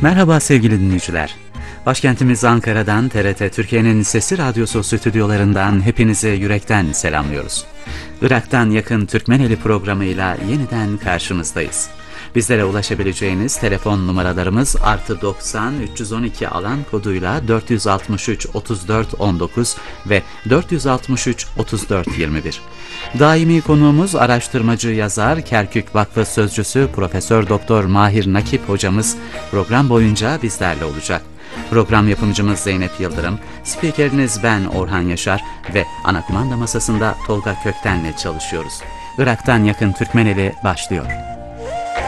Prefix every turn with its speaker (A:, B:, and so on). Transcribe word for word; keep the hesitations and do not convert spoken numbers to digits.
A: Merhaba sevgili dinleyiciler. Başkentimiz Ankara'dan T R T Türkiye'nin Sesi Radyosu stüdyolarından hepinizi yürekten selamlıyoruz. Irak'tan yakın Türkmeneli programıyla yeniden karşınızdayız. Bizlere ulaşabileceğiniz telefon numaralarımız artı doksan üç yüz on iki alan koduyla dört yüz altmış üç otuz dört on dokuz ve dört yüz altmış üç otuz dört yirmi bir. Daimi konuğumuz araştırmacı yazar, Kerkük Vakfı Sözcüsü Profesör Doktor Mahir Nakip hocamız program boyunca bizlerle olacak. Program yapımcımız Zeynep Yıldırım, spikeriniz ben Orhan Yaşar ve ana kumanda masasında Tolga Kökten'le çalışıyoruz. Irak'tan yakın Türkmeneli başlıyor.